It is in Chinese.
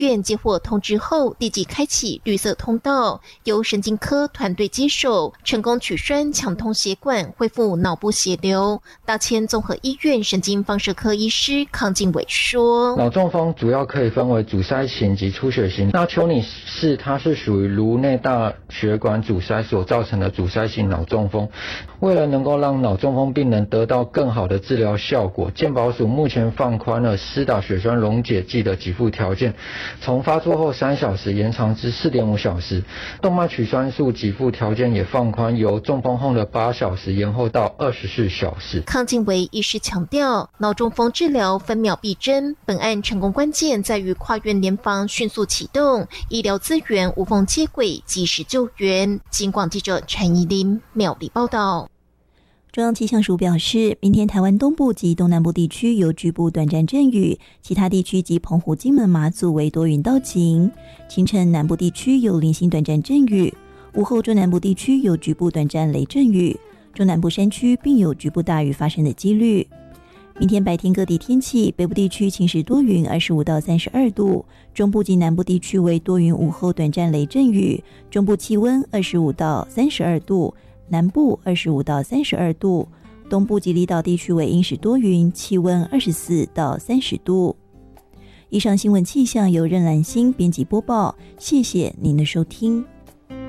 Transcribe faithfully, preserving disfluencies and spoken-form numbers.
院接获通知后，立即开启绿色通道，由神经科团队接手，成功取栓抢通血管，恢复脑部血流。大千综合医院神经放射科医师康敬伟说： 脑中风主要可以分为阻塞型及出血型。那丘尼氏它是属于颅内大血管阻塞所造成的阻塞性脑中风。为了能够让脑中风病人得到更好的治疗效果，健保署目前放宽了施打血栓溶解剂的给付条件，从发作后三小时延长至四点五小时。动脉取栓术给付条件也放宽，由中风后的八小时延后到二十四小时。 康敬伟医师强调，脑中风治疗分秒必争，本案成功关键在于跨院联防迅速启动，医疗资源无缝接轨，及时救援。警广记者陈怡琳苗栗报道。 中央气象署表示，明天台湾东部及东南部地区有局部短暂阵雨，其他地区及澎湖、金门、马祖为多云到晴。清晨南部地区有零星短暂阵雨，午后中南部地区有局部短暂雷阵雨，中南部山区并有局部大雨发生的几率。明天白天各地天气，北部地区晴时多云，二十五到三十二度；中部及南部地区为多云，午后短暂雷阵雨，中部气温二十五到三十二度。南部二十五到三十二度，东部及离岛地区为阴时多云，气温二十四到三十度。以上新闻气象由任兰心编辑播报，谢谢您的收听。